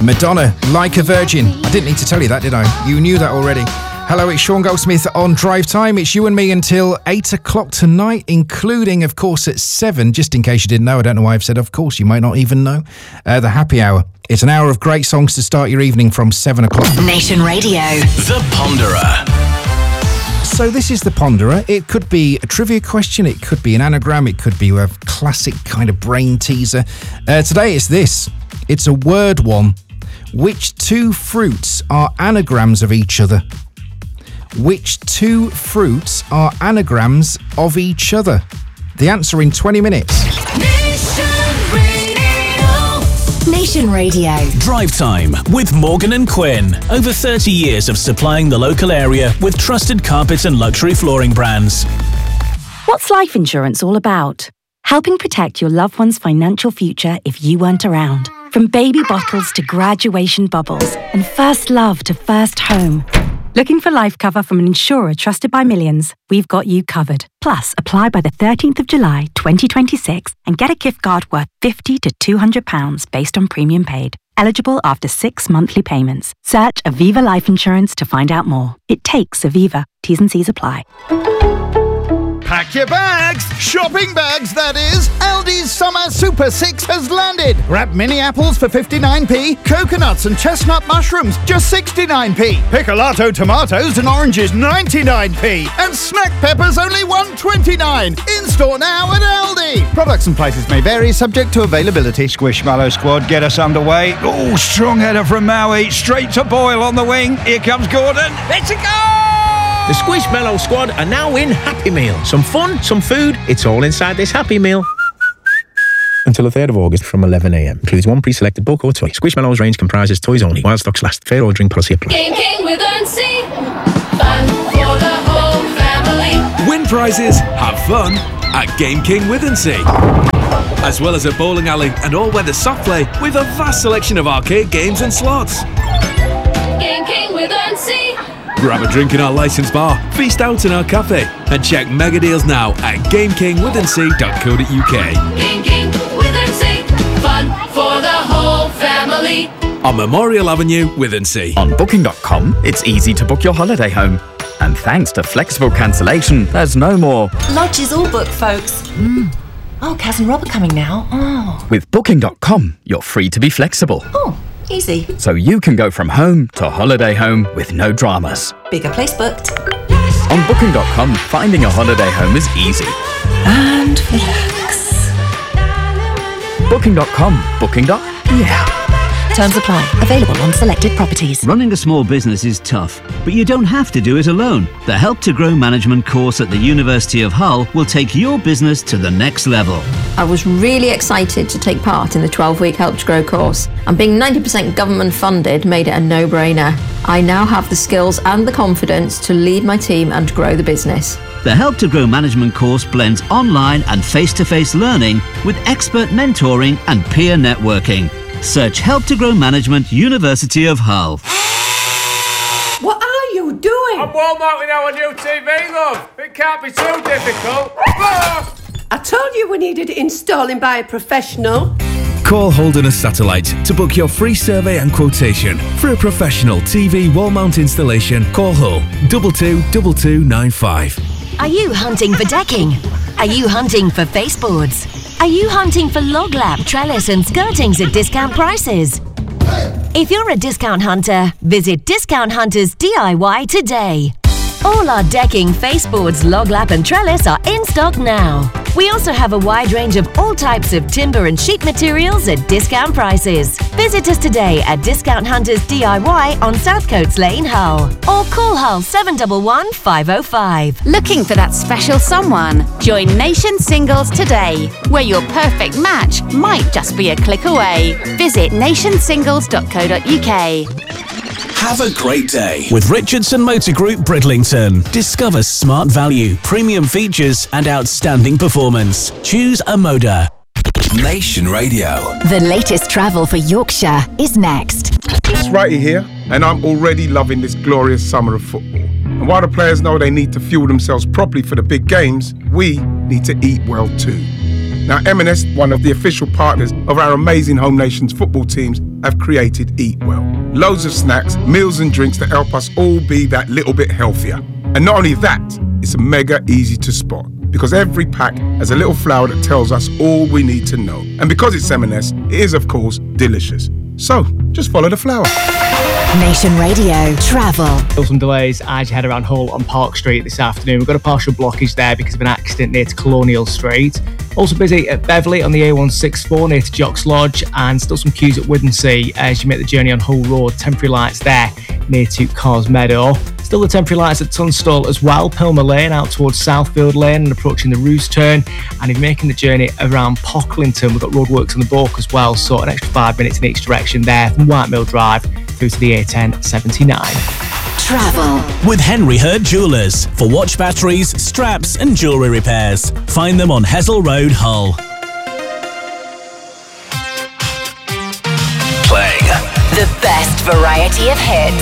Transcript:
Madonna, Like a Virgin. I didn't need to tell you that, did I? You knew that already. Hello, it's Sean Goldsmith on Drive Time. It's you and me until 8 o'clock tonight, including, of course, at 7, just in case you didn't know. I don't know why I've said of course, you might not even know. The Happy Hour. It's an hour of great songs to start your evening from 7 o'clock. Nation Radio. The Ponderer. So this is The Ponderer. It could be a trivia question, it could be an anagram, it could be a classic kind of brain teaser. Today it's this. It's a word one. Which two fruits are anagrams of each other? Which two fruits are anagrams of each other? The answer in 20 minutes. Nation Radio. Drive Time with Morgan and Quinn. Over 30 years of supplying the local area with trusted carpet and luxury flooring brands. What's life insurance all about? Helping protect your loved one's financial future if you weren't around. From baby bottles to graduation bubbles and first love to first home. Looking for life cover from an insurer trusted by millions? We've got you covered. Plus, apply by the 13th of July 2026 and get a gift card worth £50 to £200 based on premium paid. Eligible after 6 monthly payments. Search Aviva Life Insurance to find out more. It takes Aviva. T's and C's apply. Pack your bags! Shopping bags, that is! Aldi's Summer Super 6 has landed! Grab mini apples for 59p, coconuts and chestnut mushrooms just 69p, picolato tomatoes and oranges 99p, and snack peppers only 1.29. In store now at Aldi! Products and prices may vary, subject to availability. Squishmallow squad, get us underway. Oh, strong header from Maui, straight to Boyle on the wing. Here comes Gordon. Let's go! The Squishmallow squad are now in Happy Meal. Some fun, some food, it's all inside this Happy Meal. Until the 3rd of August from 11am. Includes one pre-selected book or toy. Squishmallow's range comprises toys only. While stocks last. Fair ordering policy applies. Game King with Earnsea. Fun for the whole family. Win prizes, have fun at Game King with Earnsea. As well as a bowling alley and all-weather soft play with a vast selection of arcade games and slots. Game King with Earnsea. Grab a drink in our licensed bar, feast out in our cafe, and check mega deals now at gamekingwithinsea.co.uk. Game King with Earnsea. Fun for the whole family. On Memorial Avenue, Withernsea. On Booking.com, it's easy to book your holiday home. And thanks to flexible cancellation, there's no more. Lodge is all booked, folks. Oh, Kaz and Rob are coming now. Oh. With Booking.com, you're free to be flexible. Oh, easy. So you can go from home to holiday home with no dramas. Bigger place booked. On Booking.com, finding a holiday home is easy. And relax. Booking.com. Booking.yeah. Terms apply. Available on selected properties. Running a small business is tough, but you don't have to do it alone. The Help to Grow Management course at the University of Hull will take your business to the next level. I was really excited to take part in the 12-week Help to Grow course, and being 90% government funded made it a no-brainer. I now have the skills and the confidence to lead my team and grow the business. The Help to Grow Management course blends online and face-to-face learning with expert mentoring and peer networking. Search Help to Grow Management, University of Hull. What are you doing? I'm Walmarting our new TV, love. It can't be too difficult. I told you we needed it installing by a professional. Call Holderness Satellite to book your free survey and quotation. For a professional TV wall mount installation, call Hull 222295. Are you hunting for decking? Are you hunting for baseboards? Are you hunting for log lap, trellis and skirtings at discount prices? If you're a discount hunter, visit Discount Hunters DIY today. All our decking, faceboards, log lap and trellis are in stock now. We also have a wide range of all types of timber and sheet materials at discount prices. Visit us today at Discount Hunters DIY on South Coates Lane, Hull. Or call Hull 711 505. Looking for that special someone? Join Nation Singles today, where your perfect match might just be a click away. Visit nationsingles.co.uk. Have a great day with Richardson Motor Group Bridlington. Discover smart value, premium features and outstanding performance. Choose a Moda. Nation Radio. The latest travel for Yorkshire is next. It's Righty here, and I'm already loving this glorious summer of football. And while the players know they need to fuel themselves properly for the big games, we need to eat well too. Now, M&S, one of the official partners of our amazing Home Nations football teams, have created Eat Well. Loads of snacks, meals and drinks that help us all be that little bit healthier. And not only that, it's mega easy to spot, because every pack has a little flower that tells us all we need to know. And because it's M&S, it is, of course, delicious. So, just follow the flower. Nation Radio Travel. Still some delays as you head around Hull on Park Street this afternoon. We've got a partial blockage there because of an accident near to Colonial Street. Also busy at Beverley on the A164 near to Jocks Lodge, and still some queues at Withensea as you make the journey on Hull Road. Temporary lights there near to Cars Meadow. Still the temporary lights at Tunstall as well. Pilmer Lane out towards Southfield Lane and approaching the Roos Turn. And if you're making the journey around Pocklington, we've got roadworks on the Bork as well, so an extra 5 minutes in each direction there from Whitemill Drive through to the A1079. Travel with Henry Hurd Jewellers for watch batteries, straps and jewellery repairs. Find them on Hessel Road, Hull. Playing the best variety of hits.